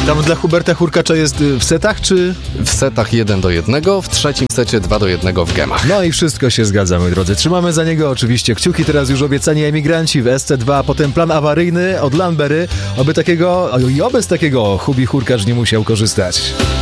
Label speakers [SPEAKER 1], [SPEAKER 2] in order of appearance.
[SPEAKER 1] Tam dla Huberta Hurkacza jest w setach, czy?
[SPEAKER 2] W setach 1-1, w trzecim secie 2-1 w gemach.
[SPEAKER 1] No i wszystko się zgadza, moi drodzy. Trzymamy za niego oczywiście kciuki. Teraz już obiecani emigranci w SC2, a potem plan awaryjny od Lambery. Oby z takiego Hubi Hurkacz nie musiał korzystać.